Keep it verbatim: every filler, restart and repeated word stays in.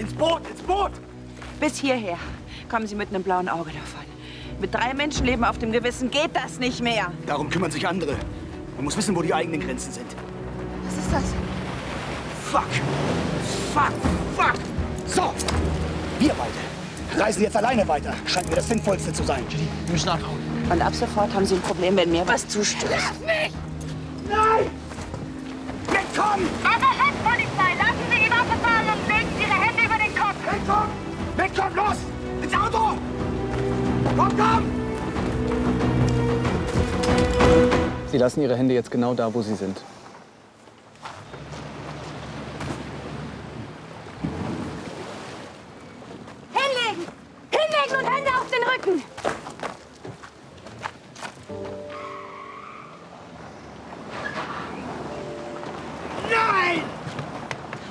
Ins Boot, ins Boot! Bis hierher kommen Sie mit einem blauen Auge davon. Mit drei Menschenleben auf dem Gewissen geht das nicht mehr. Darum kümmern sich andere. Man muss wissen, wo die eigenen Grenzen sind. Was ist das? Fuck! Fuck! Fuck! So! Wir beide reisen jetzt alleine weiter. Scheint mir das Sinnvollste zu sein. Judy, wir müssen abhauen. Und ab sofort haben Sie ein Problem, wenn mir was zustößt. Lass mich! Nein! Mitkommen! Polizei, lassen Sie die Waffe fallen und legen Sie Ihre Hände über den Kopf. Mitkommen! Mitkommen, los! Ins Auto! Komm, komm! Sie lassen Ihre Hände jetzt genau da, wo sie sind. Hinlegen! Hinlegen und Hände auf den Rücken!